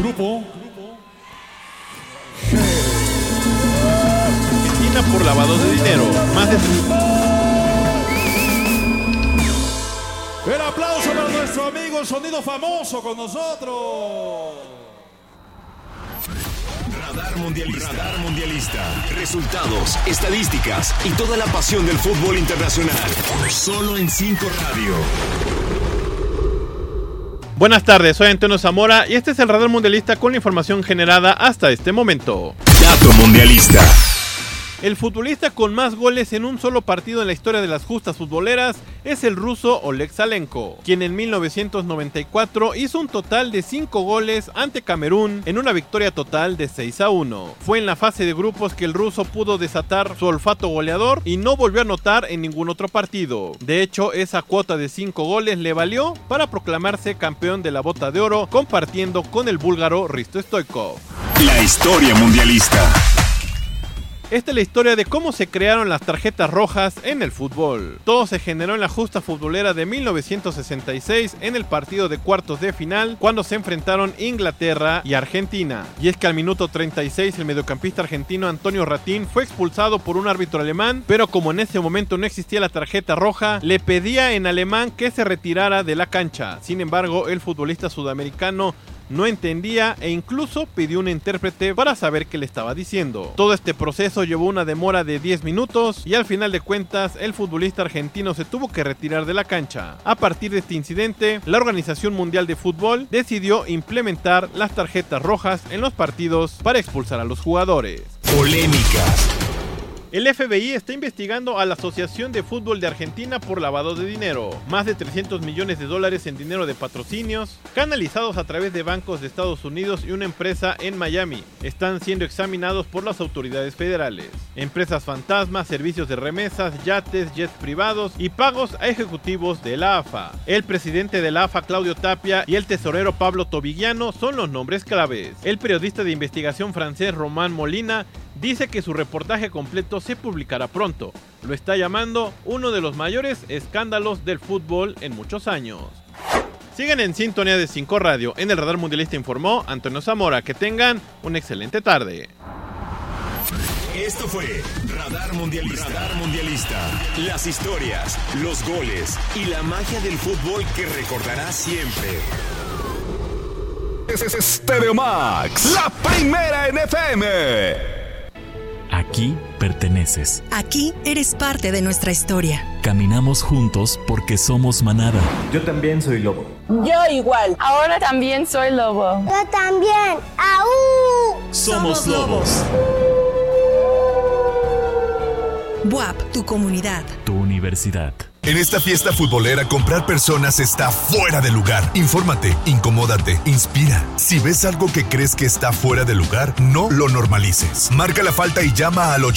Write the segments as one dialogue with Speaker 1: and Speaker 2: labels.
Speaker 1: Grupo
Speaker 2: Argentina por lavado de dinero. Más de...
Speaker 1: El aplauso para nuestro amigo el Sonido Famoso con nosotros.
Speaker 3: Radar Mundialista. Resultados, estadísticas y toda la pasión del fútbol internacional. Solo en 5 Radio.
Speaker 2: Buenas tardes, soy Antonio Zamora y este es el Radar Mundialista con la información generada hasta este momento.
Speaker 3: Dato Mundialista.
Speaker 2: El futbolista con más goles en un solo partido en la historia de las justas futboleras es el ruso Oleg Salenko, quien en 1994 hizo un total de 5 goles ante Camerún en una victoria total de 6-1. Fue en la fase de grupos que el ruso pudo desatar su olfato goleador y no volvió a anotar en ningún otro partido. De hecho, esa cuota de 5 goles le valió para proclamarse campeón de la Bota de Oro, compartiendo con el búlgaro Hristo Stoichkov.
Speaker 3: La historia mundialista.
Speaker 2: Esta es la historia de cómo se crearon las tarjetas rojas en el fútbol. Todo se generó en la justa futbolera de 1966 en el partido de cuartos de final cuando se enfrentaron Inglaterra y Argentina. Y es que al minuto 36 el mediocampista argentino Antonio Ratín fue expulsado por un árbitro alemán, pero como en ese momento no existía la tarjeta roja, le pedía en alemán que se retirara de la cancha. Sin embargo, el futbolista sudamericano no entendía e incluso pidió un intérprete para saber qué le estaba diciendo. Todo este proceso llevó una demora de 10 minutos y al final de cuentas el futbolista argentino se tuvo que retirar de la cancha. A partir de este incidente, la Organización Mundial de Fútbol decidió implementar las tarjetas rojas en los partidos para expulsar a los jugadores.
Speaker 3: Polémicas.
Speaker 2: El FBI está investigando a la Asociación de Fútbol de Argentina por lavado de dinero. Más de $300 millones en dinero de patrocinios, canalizados a través de bancos de Estados Unidos y una empresa en Miami, están siendo examinados por las autoridades federales. Empresas fantasmas, servicios de remesas, yates, jets privados y pagos a ejecutivos de la AFA. El presidente de la AFA, Claudio Tapia, y el tesorero Pablo Tobigliano son los nombres claves. El periodista de investigación francés Romain Molina dice que su reportaje completo se publicará pronto. Lo está llamando uno de los mayores escándalos del fútbol en muchos años. Sigan en sintonía de 5 Radio. En el Radar Mundialista informó Antonio Zamora. Que tengan una excelente tarde.
Speaker 3: Esto fue Radar Mundialista. Las historias, los goles y la magia del fútbol que recordarás siempre.
Speaker 4: Es Stereo Max, la primera en FM.
Speaker 5: Aquí perteneces.
Speaker 6: Aquí eres parte de nuestra historia.
Speaker 5: Caminamos juntos porque somos manada.
Speaker 7: Yo también soy lobo.
Speaker 8: Yo igual. Ahora también soy lobo.
Speaker 9: Yo también. ¡Aú!
Speaker 5: Somos lobos.
Speaker 6: BUAP, tu comunidad.
Speaker 5: Tu universidad.
Speaker 4: En esta fiesta futbolera, comprar personas está fuera de lugar. Infórmate, incomódate, inspira. Si ves algo que crees que está fuera de lugar, no lo normalices. Marca la falta y llama al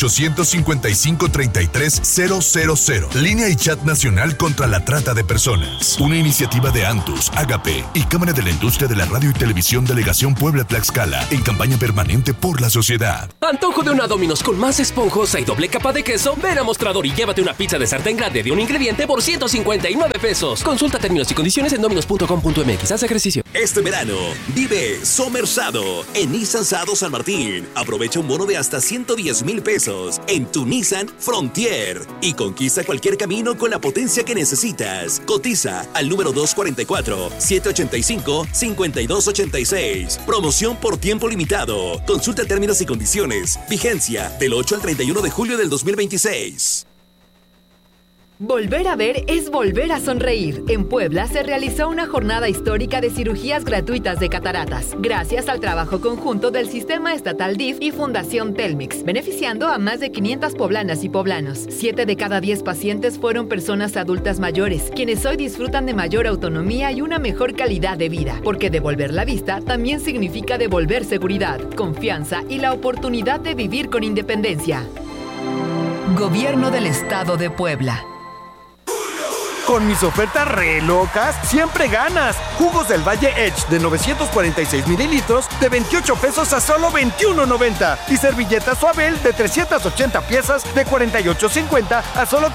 Speaker 4: 855-33-000. Línea y chat nacional contra la trata de personas. Una iniciativa de Antus, Agape y Cámara de la Industria de la Radio y Televisión Delegación Puebla-Tlaxcala en campaña permanente por la sociedad.
Speaker 10: Antojo de una Domino's con más esponjosa y doble capa de queso. Ven a Mostrador y llévate una pizza de sartén grande de un ingrediente por $159. Consulta términos y condiciones en dominos.com.mx. Haz ejercicio.
Speaker 3: Este verano, vive Somersado en Nissan Sado San Martín. Aprovecha un bono de hasta $110,000 en tu Nissan Frontier y conquista cualquier camino con la potencia que necesitas. Cotiza al número 244-785-5286. Promoción por tiempo limitado. Consulta términos y condiciones. Vigencia del 8 al 31 de julio del 2026.
Speaker 11: Volver a ver es volver a sonreír. En Puebla se realizó una jornada histórica de cirugías gratuitas de cataratas, gracias al trabajo conjunto del Sistema Estatal DIF y Fundación Telmex, beneficiando a más de 500 poblanas y poblanos. 7 de cada 10 pacientes fueron personas adultas mayores, quienes hoy disfrutan de mayor autonomía y una mejor calidad de vida, porque devolver la vista también significa devolver seguridad, confianza y la oportunidad de vivir con independencia. Gobierno del Estado de Puebla.
Speaker 12: Con mis ofertas re locas, siempre ganas. Jugos del Valle Edge de 946 mililitros de $28 a solo $21.90. Y servilletas Suabel de 380 piezas de $48.50 a solo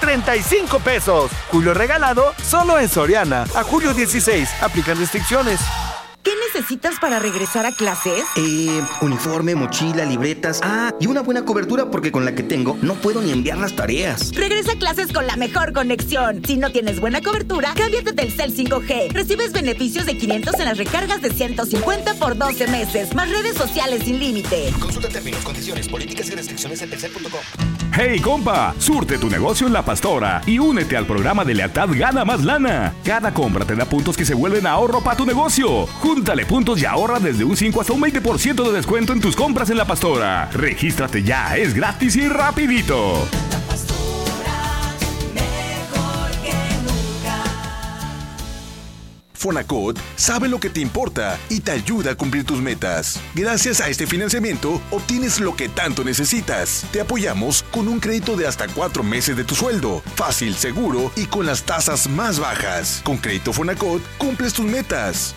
Speaker 12: $35. Julio regalado solo en Soriana. A julio 16. Aplican restricciones.
Speaker 7: ¿Qué necesitas para regresar a clases?
Speaker 13: Uniforme, mochila, libretas. Y una buena cobertura porque con la que tengo no puedo ni enviar las tareas.
Speaker 7: Regresa a clases con la mejor conexión. Si no tienes buena cobertura, cámbiate a Telcel 5G. Recibes beneficios de 500 en las recargas de 150 por 12 meses, más redes sociales sin límite.
Speaker 13: Consulta términos, condiciones, políticas y restricciones en telcel.com.
Speaker 14: ¡Hey, compa! Surte tu negocio en La Pastora y únete al programa de lealtad Gana Más Lana. Cada compra te da puntos que se vuelven ahorro para tu negocio. Júntale puntos y ahorra desde un 5 hasta un 20% de descuento en tus compras en La Pastora. Regístrate ya, es gratis y rapidito.
Speaker 15: La Pastora, mejor que nunca.
Speaker 16: Fonacot sabe lo que te importa y te ayuda a cumplir tus metas. Gracias a este financiamiento, obtienes lo que tanto necesitas. Te apoyamos con un crédito de hasta 4 meses de tu sueldo. Fácil, seguro y con las tasas más bajas. Con Crédito Fonacot, cumples tus metas.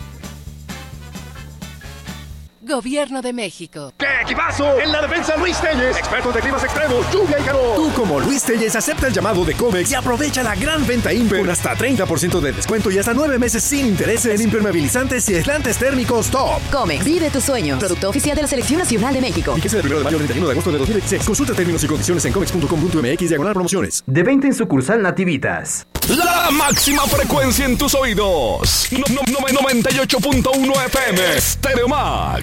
Speaker 17: Gobierno de México.
Speaker 18: ¡Qué equipazo! En la defensa, Luis Telles, expertos de climas extremos, lluvia y calor.
Speaker 19: Tú, como Luis Telles, acepta el llamado de Comex y aprovecha la gran venta Imper con hasta 30% de descuento y hasta 9 meses sin intereses en impermeabilizantes y aislantes térmicos top.
Speaker 17: Comex, vive tus sueños. Producto oficial de la Selección Nacional de México.
Speaker 19: Fíjese del 1 de mayo al 31 de agosto de 2016. Consulta términos y condiciones en comex.com.mx/promociones.
Speaker 12: De 20 en sucursal Nativitas.
Speaker 14: La máxima frecuencia en tus oídos. 98.1 FM. Stereo Max.